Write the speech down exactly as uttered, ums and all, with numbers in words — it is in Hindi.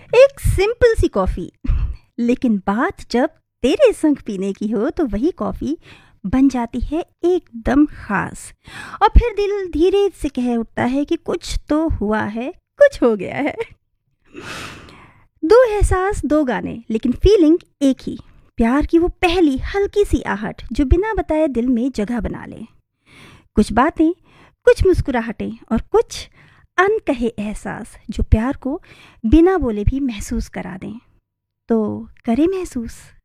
एक सिंपल सी कॉफ़ी, लेकिन बात जब तेरे संग पीने की हो तो वही कॉफ़ी बन जाती है एकदम ख़ास। और फिर दिल धीरे से कह उठता है कि कुछ तो हुआ है, कुछ हो गया है। दो एहसास, दो गाने, लेकिन फीलिंग एक ही। प्यार की वो पहली हल्की सी आहट जो बिना बताए दिल में जगह बना ले। कुछ बातें, कुछ मुस्कुराहटें और कुछ अनकहे एहसास जो प्यार को बिना बोले भी महसूस करा दें। तो करें महसूस।